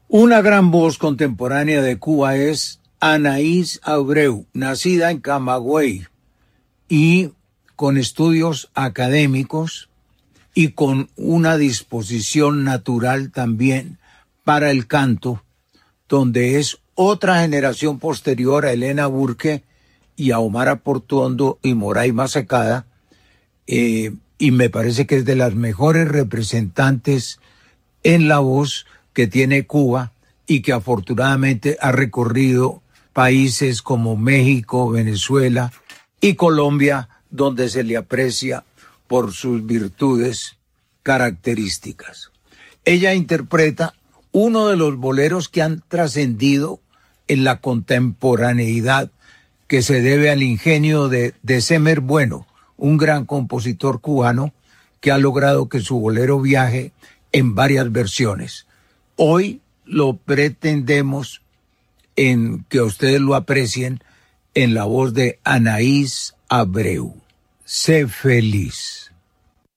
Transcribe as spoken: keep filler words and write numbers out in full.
Una gran voz contemporánea de Cuba es Anaís Abreu, nacida en Camagüey y con estudios académicos y con una disposición natural también para el canto, donde es otra generación posterior a Elena Burke y a Omar Portuondo y Moraima Secada, eh, y me parece que es de las mejores representantes en la voz que tiene Cuba y que afortunadamente ha recorrido países como México, Venezuela y Colombia, donde se le aprecia por sus virtudes características. Ella interpreta uno de los boleros que han trascendido en la contemporaneidad, que se debe al ingenio de, de Semer Bueno, un gran compositor cubano que ha logrado que su bolero viaje en varias versiones. Hoy lo pretendemos en que ustedes lo aprecien en la voz de Anaís Abreu. Sé feliz.